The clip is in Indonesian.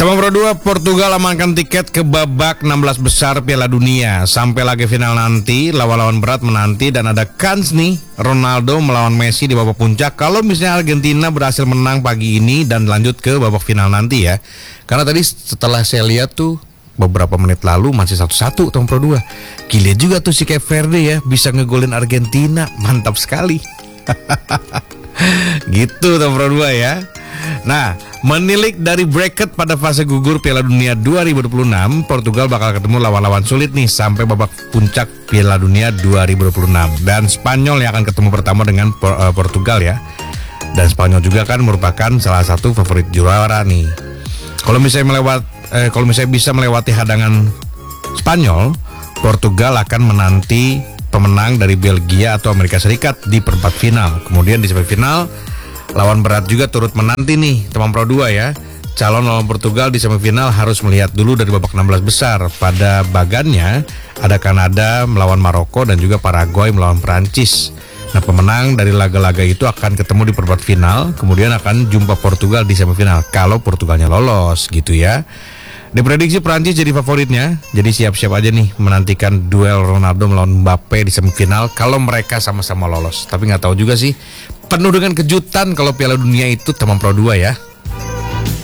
Teman Pro 2, Portugal amankan tiket ke babak 16 besar Piala Dunia. Sampai laga final nanti, lawan-lawan berat menanti dan ada kans nih Ronaldo melawan Messi di babak puncak kalau misalnya Argentina berhasil menang pagi ini dan lanjut ke babak final nanti ya. Karena tadi setelah saya lihat tuh beberapa menit lalu masih 1-1 Teman Pro 2. Gila juga tuh si Cape Verde ya, bisa ngegolin Argentina, mantap sekali. Gitu Teman Pro 2 ya. Nah, menilik dari bracket pada fase gugur Piala Dunia 2026, Portugal bakal ketemu lawan-lawan sulit nih sampai babak puncak Piala Dunia 2026. Dan Spanyol yang akan ketemu pertama dengan Portugal ya. Dan Spanyol juga kan merupakan salah satu favorit juara nih. Kalau misalnya bisa melewati hadangan Spanyol, Portugal akan menanti pemenang dari Belgia atau Amerika Serikat di perempat final. Kemudian di semifinal lawan berat juga turut menanti nih Teman Pro 2 ya. Calon lawan Portugal di semifinal harus melihat dulu dari babak 16 besar. Pada bagannya ada Kanada melawan Maroko dan juga Paraguay melawan Prancis. Nah, pemenang dari laga-laga itu akan ketemu di perempat final, kemudian akan jumpa Portugal di semifinal kalau Portugalnya lolos gitu ya. Diprediksi Prancis jadi favoritnya, jadi siap-siap aja nih menantikan duel Ronaldo melawan Mbappe di semifinal kalau mereka sama-sama lolos. Tapi nggak tahu juga sih, penuh dengan kejutan kalau Piala Dunia itu Teman Pro 2 ya.